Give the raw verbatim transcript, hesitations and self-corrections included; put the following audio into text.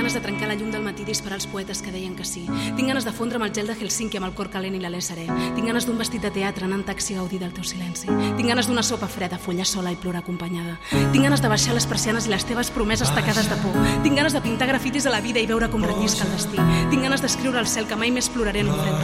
ganes de trencar la llum del matí i disparar els poetes que deien que sí. Tinc ganes de fondre amb el gel de Helsinki amb el cor calent i l'alè serè. Tinc ganes d'un vestit de teatre anant taxi a gaudir del teu silenci. Tinc ganes d'una sopa freda, follar sola i plorar acompanyada. Tinc ganes de baixar les persianes i les teves promeses tacades de por. Tinc ganes de pintar grafitis a la vida i veure com rellisca el destí. Tinc ganes d'escriure al cel que mai més ploraré en un fred